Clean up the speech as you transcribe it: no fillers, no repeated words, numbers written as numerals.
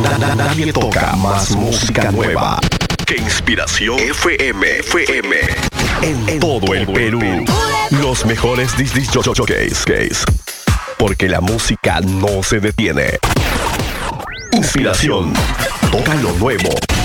Nadie toca más música nueva que Inspiración FM. En todo el Perú. Los mejores disc jockeys. Porque la música no se detiene. Inspiración. Toca lo nuevo.